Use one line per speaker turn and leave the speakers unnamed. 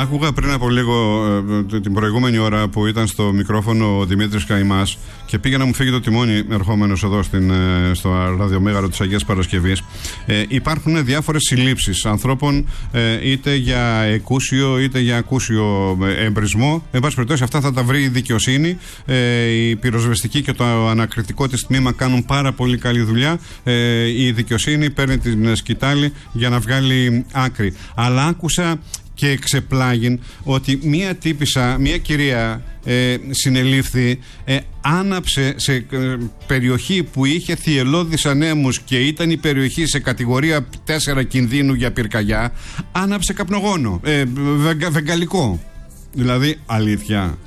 Άκουγα πριν από λίγο την προηγούμενη ώρα που ήταν στο μικρόφωνο ο Δημήτρης Καημάς και πήγε να μου φύγει το τιμόνι ερχόμενος εδώ στο ραδιομέγαρο της Αγίας Παρασκευής. Υπάρχουν διάφορες συλλήψεις ανθρώπων, είτε για εκούσιο είτε για ακούσιο εμπρισμό. Εν πάση περιπτώσει, αυτά θα τα βρει η δικαιοσύνη. Η πυροσβεστική και το ανακριτικό της τμήμα κάνουν πάρα πολύ καλή δουλειά. Η δικαιοσύνη παίρνει την σκητάλη για να βγάλει άκρη. Αλλά άκουσα και ξεπλάγιν ότι μία κυρία συνελήφθη, άναψε σε περιοχή που είχε θυελλώδεις ανέμους και ήταν η περιοχή σε κατηγορία 4 κινδύνου για πυρκαγιά, άναψε καπνογόνο, βεγγαλικό. Δηλαδή, αλήθεια.